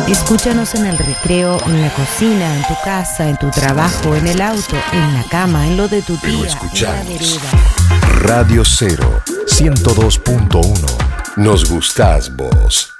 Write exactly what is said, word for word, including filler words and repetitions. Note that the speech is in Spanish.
Escúchanos en el recreo, en la cocina, en tu casa, en tu trabajo, en el auto, en la cama, en lo de tu tía, Lo en la escuchamos. vereda. Radio Cero, ciento dos punto uno. Nos gustás vos.